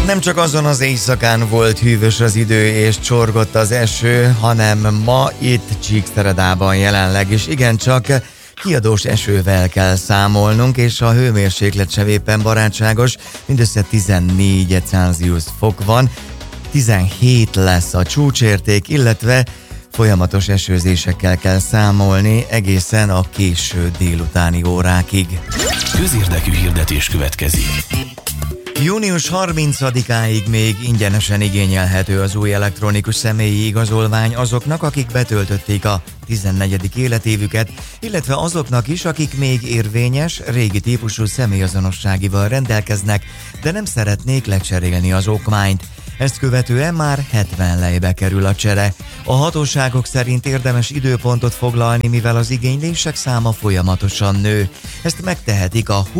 Nem csak azon az éjszakán volt hűvös az idő és csorgott az eső, hanem ma itt Csíkszeredában jelenleg is igencsak kiadós esővel kell számolnunk, és a hőmérséklet sem éppen barátságos, mindössze 14 Celsius fok van, 17 lesz a csúcsérték, illetve folyamatos esőzésekkel kell számolni egészen a késő délutáni órákig. Közérdekű hirdetés következik. Június 30-áig még ingyenesen igényelhető az új elektronikus személyi igazolvány azoknak, akik betöltötték a 14. életévüket, illetve azoknak is, akik még érvényes, régi típusú személyazonosságival rendelkeznek, de nem szeretnék lecserélni az okmányt. Ezt követően már 70 lejbe kerül a csere. A hatóságok szerint érdemes időpontot foglalni, mivel az igénylések száma folyamatosan nő. Ezt megtehetik a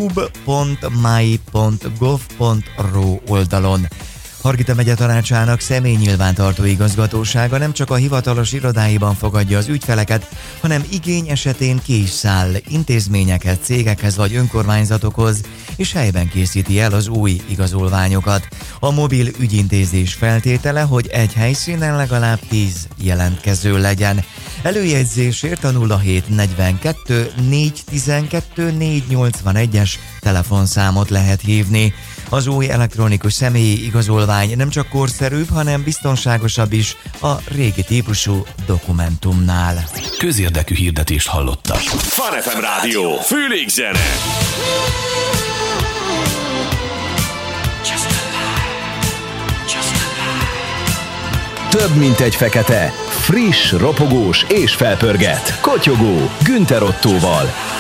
hub.mai.gov.ro oldalon. Hargita megye tanácsának személynyilvántartó igazgatósága nem csak a hivatalos irodáiban fogadja az ügyfeleket, hanem igény esetén ki is száll intézményekhez, cégekhez vagy önkormányzatokhoz, és helyben készíti el az új igazolványokat. A mobil ügyintézés feltétele, hogy egy helyszínen legalább 10 jelentkező legyen. Előjegyzésért a 0742 412 481-es telefonszámot lehet hívni. Az új elektronikus személyi igazolvány nem csak korszerűbb, hanem biztonságosabb is a régi típusú dokumentumnál. Közérdekű hirdetést hallottak. Fun FM Rádió, Főleg zene. Több mint egy fekete, friss, ropogós és felpörget. Kotyogó Günther Ottóval.